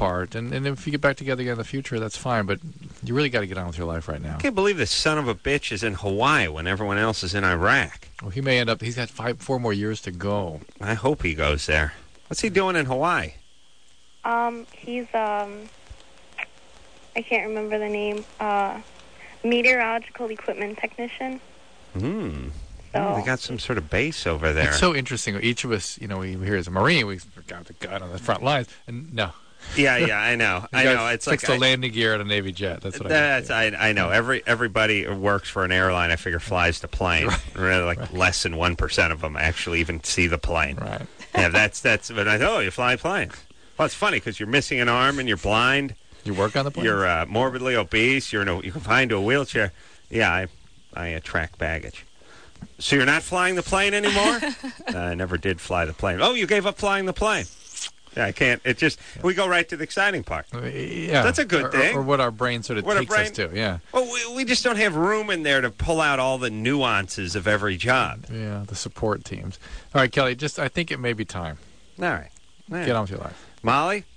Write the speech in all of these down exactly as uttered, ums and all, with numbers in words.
apart. And, and if you get back together again in the future, that's fine. But you really got to get on with your life right now. I can't believe this son of a bitch is in Hawaii when everyone else is in Iraq. Well, he may end up, he's got five, four more years to go. I hope he goes there. What's he doing in Hawaii? Um, he's, um, I can't remember the name, uh, meteorological equipment technician. Hmm. So, Oh, they got some sort of base over there. It's so interesting. Each of us, you know, we hear as a Marine, we got the gun on the front lines. And no. Yeah, yeah, I know. I know. It's like fix the I, landing gear at a Navy jet. That's what that's, I I I know. Every everybody who works for an airline, I figure, flies the plane. Right. Really, like Right. less than one percent of them actually even see the plane. Right. Yeah, that's that's. But I oh, you fly planes. Well, it's funny because you're missing an arm and you're blind. You work on the plane? You're uh, morbidly obese. You're in a, you're confined to a wheelchair. Yeah, I I uh, track baggage. So you're not flying the plane anymore? uh, I never did fly the plane. Oh, you gave up flying the plane. Yeah, I can't. It just we go right to the exciting part. Uh, Yeah. That's a good or, thing. Or, or what our brain sort of What our takes brain- us to, yeah. Well, we, we just don't have room in there to pull out all the nuances of every job. Yeah, the support teams. All right, Kelly, just I think it may be time. All right. All right. Get on with your life. Molly?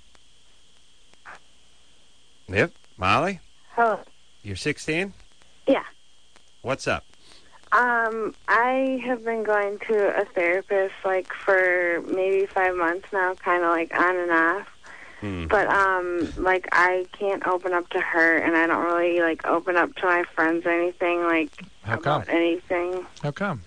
Yep. Molly? Hello. You're sixteen? Yeah. What's up? Um, I have been going to a therapist like for maybe five months now, kind of like on and off. Hmm. But um, like I can't open up to her, and I don't really like open up to my friends or anything like How about come? anything. How come?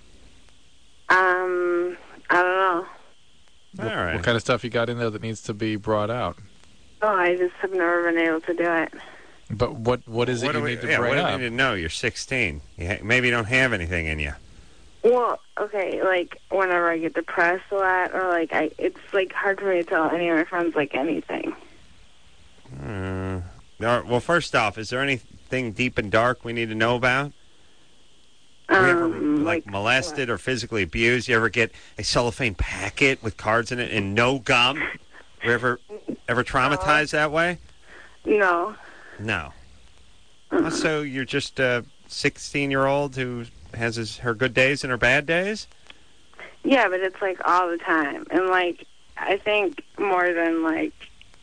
Um, I don't know. All what, right. What kind of stuff you got in there that needs to be brought out? Oh, I just have never been able to do it. But what what is it What you do we, need to yeah, bring what do up? we need to know? You're sixteen. You ha- maybe you don't have anything in you. Well, okay, like whenever I get depressed a lot, or like I, it's like hard for me to tell any of my friends like anything. Uh, all right, well, first off, is there anything deep and dark we need to know about? Were you ever, Um, like, molested or physically abused? You ever get a cellophane packet with cards in it and no gum? Were you ever, ever traumatized that way? No. No. Uh, So you're just a sixteen-year-old who has his, her good days and her bad days? Yeah, but it's like all the time, and like I think more than like,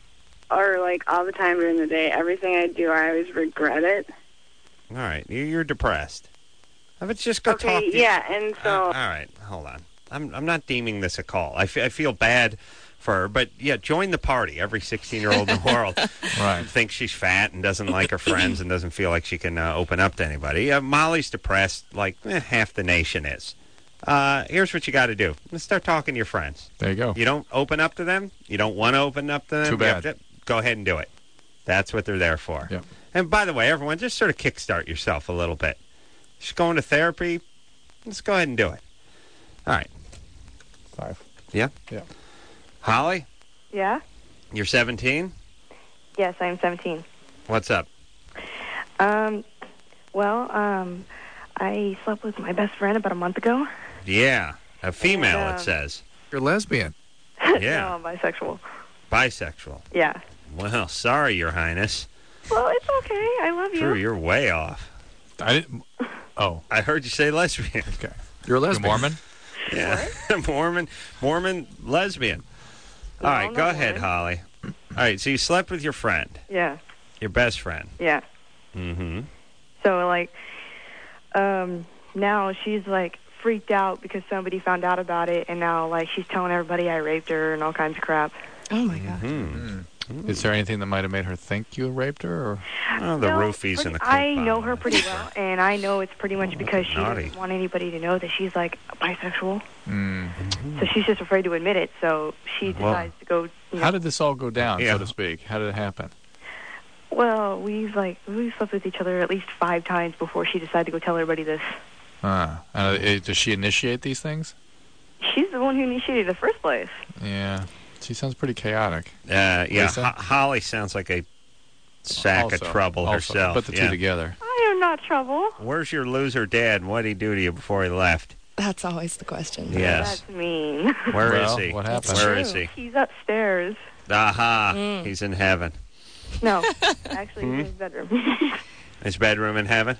or like all the time during the day. Everything I do, I always regret it. All right, you- you're depressed. Let's just go Okay, talk to yeah, and so Uh, all right, hold on. I'm I'm not deeming this a call. I, fe- I feel bad for her, but yeah, join the party. Every sixteen-year-old in the world Right. thinks she's fat and doesn't like her friends and doesn't feel like she can uh, open up to anybody. Uh, Molly's depressed, like eh, half the nation is. Uh, here's what you got to do: let's start talking to your friends. There you go. You don't open up to them. You don't want to open up to them. Too You have bad. to- go ahead and do it. That's what they're there for. Yep. And by the way, everyone, just sort of kickstart yourself a little bit. Just going to therapy. Let's go ahead and do it. All right. Five. Yeah? Yeah. Holly, Yeah? you're seventeen? Yes, I'm seventeen. What's up? Um, well, um, I slept with my best friend about a month ago. Yeah. A female, And, it um, says. You're lesbian. Yeah. No, I'm bisexual. Bisexual. Yeah. Well, sorry, Your Highness. Well, it's okay. I love you. Drew, you're way off. I didn't. Oh, I heard you say lesbian. okay. You're a lesbian. Mormon? Yeah. Mormon, Mormon lesbian. All No, right, I'm go not ahead, Mormon. Holly. All right, so you slept with your friend, Yeah. your best friend. Yeah. Mm-hmm. So, like, um, now she's, like, freaked out because somebody found out about it, and now, like, she's telling everybody I raped her and all kinds of crap. Oh, my God. Mm-hmm. Is there anything that might have made her think you raped her? Or? Oh, the No, roofies pretty- and the I Coke know bottle. her pretty well, and I know it's pretty much Oh, because she naughty. doesn't want anybody to know that she's, like, bisexual. Mm. So she's just afraid to admit it, so she Well, decides to go, you know. How did this all go down, Yeah. so to speak? How did it happen? Well, we've, like, we slept with each other at least five times before she decided to go tell everybody this. Uh, uh, eh, does she initiate these things? She's the one who initiated it in the first place. Yeah. She sounds pretty chaotic. Uh, yeah, Lisa? Ho- Holly sounds like a sack Also- of trouble also, herself. Put the two yeah. together. I am not trouble. Where's your loser dad, and what did he do to you before he left? That's always the question. Yes. That's mean. Where is Well, he? what happened? Where True. is he? He's upstairs. Aha, Mm. he's in heaven. No, actually, Hmm? he's in his bedroom. His bedroom in heaven?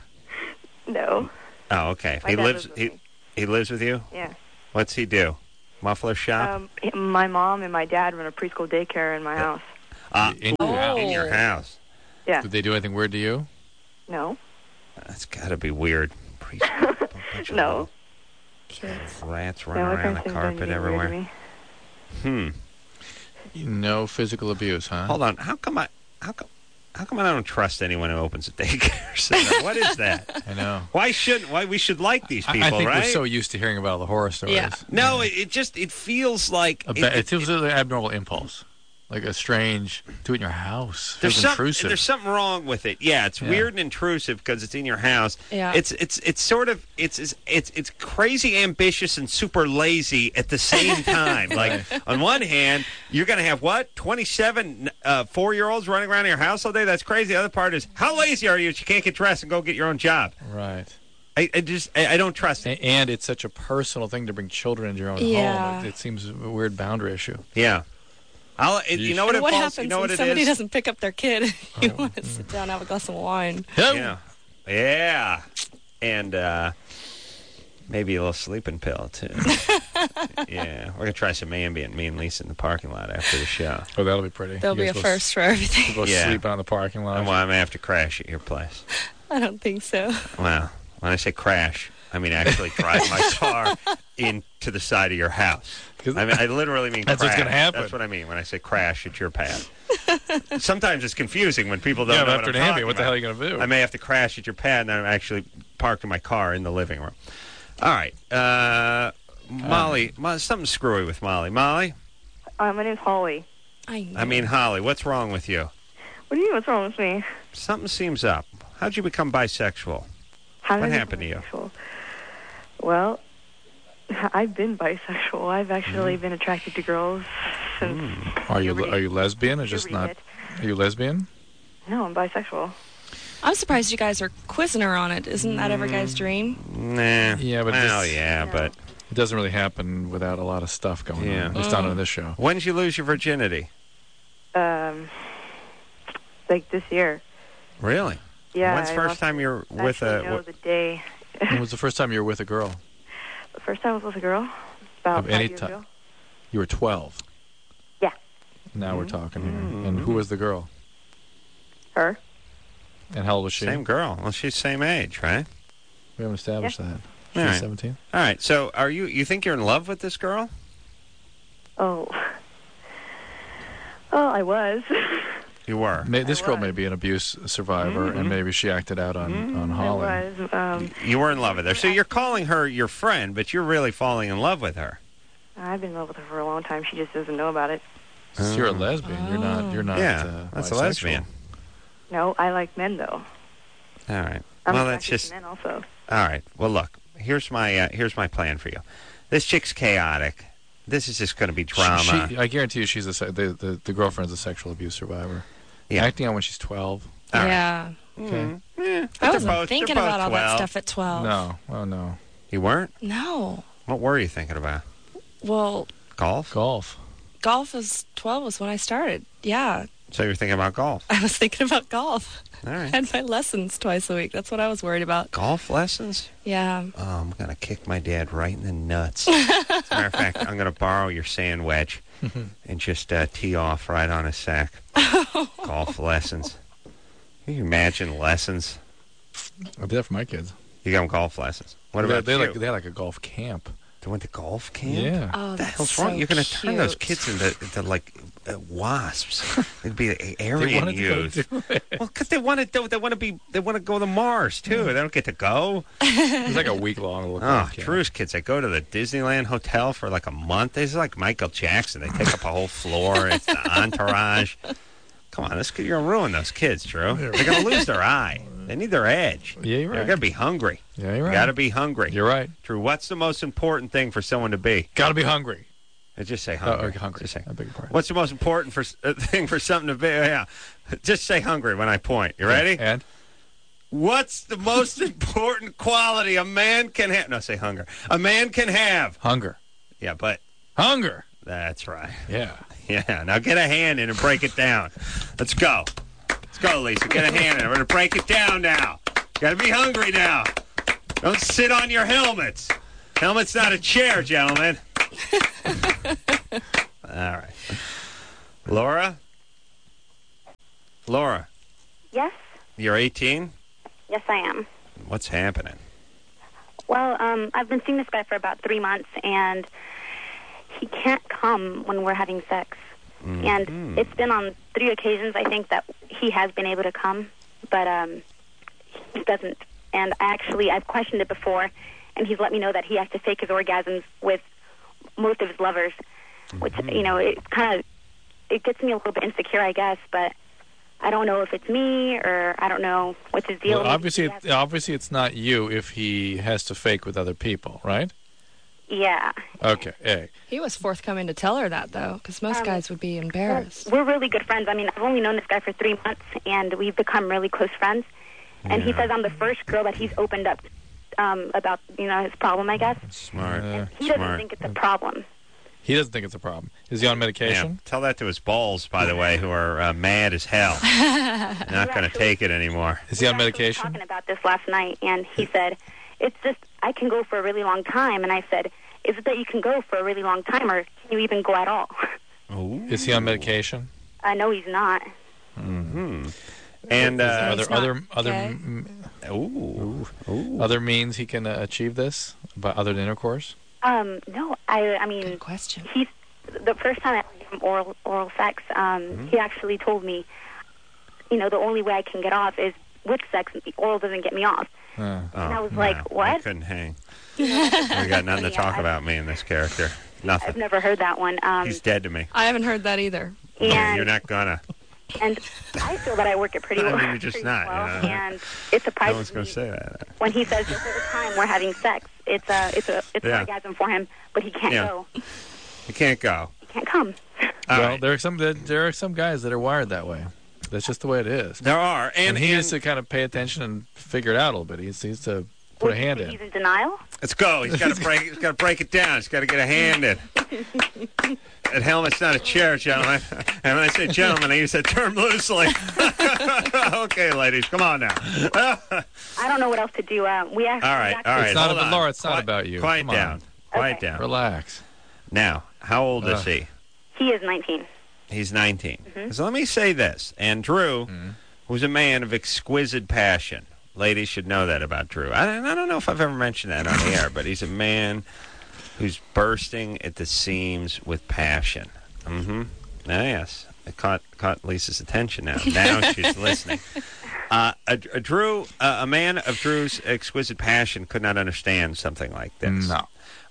No. Oh, okay. My he dad lives. lives with He me. he lives with you. Yeah. What's he do? Muffler shop. Um, my mom and my dad run a preschool daycare in my house. Uh, In- ooh, in your house. Yeah. Did they do anything weird to you? No. That's got to be weird. Preschool, a bunch of No. little Kids. rats No, running my around parents the didn't do carpet anything weird to everywhere. me. Hmm. No physical abuse, huh? Hold on. How come I? How come? How come I don't trust anyone who opens a daycare center? What is that? I know. Why shouldn't? Why we should like these I- people, I think right? we're so used to hearing about all the horror stories. Yeah. no, it, it just it feels like A it- ba- it- it feels like an abnormal impulse, like a strange. Do it in your house. There's Feels some, intrusive. there's something wrong with it. Yeah, it's Yeah. weird and intrusive because it's in your house. Yeah. It's it's it's sort of it's it's it's, it's crazy ambitious and super lazy at the same time. Like on one hand, you're going to have what twenty-seven uh, four-year-olds running around your house all day. That's crazy. The other part is how lazy are you that you can't get dressed and go get your own job? Right. I, I just I, I don't trust it. A- And it's such a personal thing to bring children into your own Yeah. home. It, it seems a weird boundary issue. Yeah. I'll, it, you know what And it what falls, happens you know when what it somebody is? doesn't pick up their kid? you Oh, want to sit down and have a glass of wine. Yeah. Yeah. And uh, maybe a little sleeping pill, too. Yeah. We're going to try some Ambien, me and Lisa, in the parking lot after the show. Oh, that'll be pretty. There'll You be a guys both- first for everything. you both Yeah. sleeping on the parking lot. And well, I'm going to have to crash at your place. I don't think so. Well, when I say crash, I mean actually drive my car into the side of your house. 'Cause- I mean, I literally mean That's crash. what's gonna happen. That's what I mean when I say crash at your pad. Sometimes it's confusing when people don't Yeah, know but what after I'm an talking Ambien, what the about. hell are you going to do? I may have to crash at your pad, and I'm actually parked in my car in the living room. All right. Uh, Molly, Mo- something screwy with Molly. Molly? Uh, my name's Holly. I know. I mean, Holly, what's wrong with you? What do you mean? What's wrong with me? Something seems up. How'd you become bisexual? How did What I happened to become you? bisexual? Well, I've been bisexual. I've actually Mm. been attracted to girls since. Are you puberty. are you lesbian or just Puberty not? hit. Are you lesbian? No, I'm bisexual. I'm surprised you guys are quizzing her on it. Isn't that every guy's dream? Nah. Yeah, but well, this- yeah, No. but It doesn't really happen without a lot of stuff going Yeah. on. At least not on this show. when did you lose your virginity? Um, like this year. Really? Yeah. When's the I first lost- time you were with actually, a? No, the day. When was the first time you were with a girl? The first time I was with a girl. About Of five any years ti- ago. You were twelve. Yeah. Now we're talking here. Mm. And who was the girl? Her. And how old was she? Same girl. Well, she's same age, right? We haven't established that. She's All right. seventeen. All right. So, are you? You think you're in love with this girl? Oh. Oh, I was. You were. May, this I girl was. may be an abuse survivor, Mhm. and maybe she acted out on, on I Holly. was. Um, You were in love with her. So you're calling her your friend, but you're really falling in love with her. I've been in love with her for a long time. She just doesn't know about it. So you're a lesbian. You're not. You're not. yeah, uh, that's a bisexual. lesbian. No, I like men though. All right. I'm well, that's attracted just to men also. all right. Well, look. Here's my uh, here's my plan for you. This chick's chaotic. This is just going to be She- drama. She, I guarantee you, she's a se- the, the the girlfriend's a sexual abuse survivor. Yeah. Acting out when she's twelve. All right. Yeah. Okay. Mm, eh, but I they're wasn't both- thinking they're both about all that twelve. stuff at twelve. No. Oh no. You weren't? No. What were you thinking about? Well, Golf? Golf. golf was twelve was when I started. Yeah. So you're thinking about golf? I was thinking about golf. All I right. had my lessons twice a week. That's what I was worried about. Golf lessons? Yeah. Oh, I'm going to kick my dad right in the nuts. As a matter of fact, I'm going to borrow your sand wedge and just uh, tee off right on his sack. Golf lessons. Can you imagine lessons? I did that for my kids. You got them golf lessons. What they, about they you? like they had like a golf camp. They went to golf camp? Yeah. Oh, What the that's hell's so wrong? You're going to turn those cute. kids into, into like uh, wasps. It'd be They Aryan wanted to go youth. do it. Well, because they want to do. They want to be. They want to go to Mars too. They don't get to go. It was like a week long little Oh, golf camp. Drew's kids. They go to the Disneyland hotel for like a month. It's like Michael Jackson. They take up a whole floor. It's the entourage. Come on, this kid, you're gonna ruin those kids, Drew. They're gonna lose their eye. They need their edge. Yeah, you're They're right. gonna be hungry. Yeah, you're You right. gotta be hungry. You're right. Drew, what's the most important thing for someone to be? Gotta be hungry. Uh, Just say Oh, hungry. okay, hungry. Just say. I beg your pardon. What's the most important for uh, thing for something to be? Yeah, just say hungry when I point. You ready? And What's the most important quality a man can have? No, say hunger. A man can have. hunger. Yeah, but Hunger. that's right. Yeah. Yeah. Now get a hand in and break it down. Let's go. Let's go, Lisa. Get a hand in. We're gonna break it down now. You gotta be hungry now. Don't sit on your helmets. Helmet's not a chair, gentlemen. All right. Laura? Laura, Yes? you're eighteen? Yes, I am. What's happening? Well, um, I've been seeing this guy for about three months, and he can't come when we're having sex. Mm-hmm. And it's been on three occasions, I think, that he has been able to come, but um, he doesn't. And actually, I've questioned it before, and he's let me know that he has to fake his orgasms with most of his lovers, which, Mm-hmm. you know, it kind of, it gets me a little bit insecure, I guess, but I don't know if it's me or I don't know what's his deal. Well, obviously, Maybe he it, obviously, it's not you if he has to fake with other people, right? has- Yeah. Okay. Hey. He was forthcoming to tell her that, though, because most Um, guys would be embarrassed. We're really good friends. I mean, I've only known this guy for three months, and we've become really close friends. And he Yeah. says I'm the first girl that he's opened up um, about, you know, his problem, I guess. Smart. Uh, He doesn't Smart. think it's a problem. He doesn't think it's a problem. Is he on Yeah. medication? Tell that to his balls, by the way, who are uh, mad as hell. Not going to take it anymore. Is he We on were actually medication? talking about this last night, and he said, it's just, I can go for a really long time. And I said, is it that you can go for a really long time, or can you even go at all? Ooh. Is he on medication? I know he's not. Mm-hmm. And, Is uh, there he's other not other other gay? m- ooh. Ooh. other means he can uh, achieve this, but other than intercourse? Um, no, I, I mean, Good question. he's the first time I gave him oral oral sex. Um, Mm-hmm. he actually told me, you know, the only way I can get off is with sex. Oral doesn't get me off. Uh, Oh, And I was no, like, I what? couldn't hang. We got nothing to Yeah, talk I- about me and this character. I've Nothing. never heard that one. Um, He's dead to me. I haven't heard that either. and You're not gonna. and I feel that I work it pretty I well. mean, you're just pretty not, well, you know. and it No surprises one's gonna me say that. when he says this every time we're having sex. It's a it's a it's Yeah. an orgasm for him, but he can't Yeah. go. You can't go. He can't come. All well, right. there are some there are some guys that are wired that way. That's just the way it is. There are, and, And he and needs to kind of pay attention and figure it out a little bit. He needs, he needs to put a Would you hand say in. He's in denial. let's go. He's got to break. He's got to break it down. He's got to get a hand in. That helmet's not a chair, gentlemen. And when I say gentlemen, I use that term loosely. Okay, ladies, come on now. I don't know what else to do. Uh, we actually, All right, actually all right. It's not hold about- on. Laura, it's not Quiet- about you. Quiet Come on. down. Quiet Okay. down. Relax. Now, how old is Ugh. he? He is nineteen. He's nineteen. Mm-hmm. So let me say this. And Drew, who's a man of exquisite passion. Ladies should know that about Drew. I, I don't know if I've ever mentioned that on the air, but he's a man who's bursting at the seams with passion. Mm-hmm. Ah, yes. It caught, caught Lisa's attention now. Now she's listening. Uh, a, a Drew, uh, a man of Drew's exquisite passion could not understand something like this. No.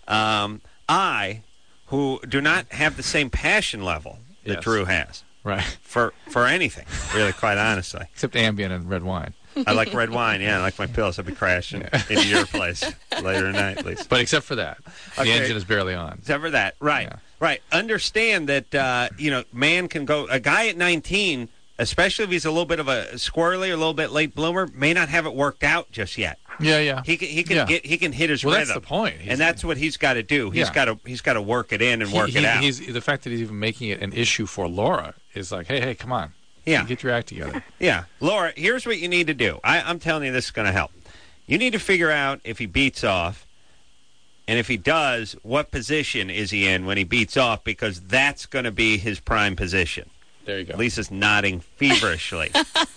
Um, I, who do not have the same passion level that Yes. Drew has Right. for for anything, really, quite honestly. Except Ambien and red wine. I like red wine. Yeah, I like my pills. I'll be crashing into your place later tonight, Lisa. But except for that, the Okay. engine is barely on. Except for that, right, Yeah. right. Understand that uh, you know, man can go. A guy at nineteen, especially if he's a little bit of a squirrely or a little bit late bloomer, may not have it worked out just yet. Yeah, yeah. He can he can Yeah. get he can hit his Well, rhythm. that's the point. He's- and that's what he's got to do. He's Yeah. got to he's got to work it in and He- work he- it out. He's, the fact that he's even making it an issue for Laura is like, hey, hey, come on. Yeah. Get your act together. Yeah. Laura, here's what you need to do. I, I'm telling you, this is going to help. You need to figure out if he beats off, and if he does, what position is he in when he beats off, because that's going to be his prime position. There you go. Lisa's nodding feverishly.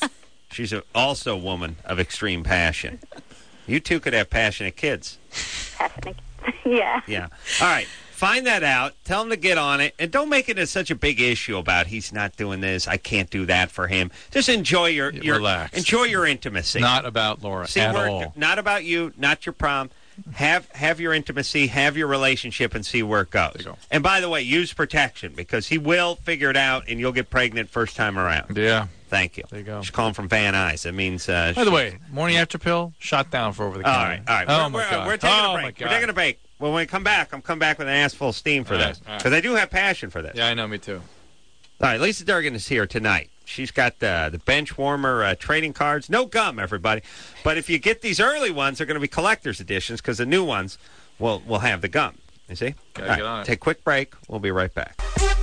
She's a, also a woman of extreme passion. You two could have passionate kids. Passionate. Yeah. Yeah. All right. Find that out. Tell him to get on it. And don't make it a, such a big issue about he's not doing this. I can't do that for him. Just enjoy your, your Relax. enjoy your intimacy. Not about Laura See at where, all. Not about you, not your prom. Have have your intimacy, have your relationship, and see where it goes. There you go. And by the way, use protection, because he will figure it out, and you'll get pregnant first time around. Yeah. Thank you. There you go. She's calling from Van Nuys. That means. Uh, By the she- way, morning after pill, shot down for over the all counter. right, all right. Oh, we're, my we're, God. We're taking oh, a my break. God. We're taking a break. Well, when we come back, I'm coming back with an ass full of steam for All right, this, all right. because I do have passion for this. Yeah, I know, me too. All right, Lisa Durgan is here tonight. She's got uh, the bench warmer uh, trading cards. No gum, everybody. But if you get these early ones, they're going to be collector's editions, because the new ones will will have the gum. You see? Gotta All right, get on it. Take a quick break. We'll be right back.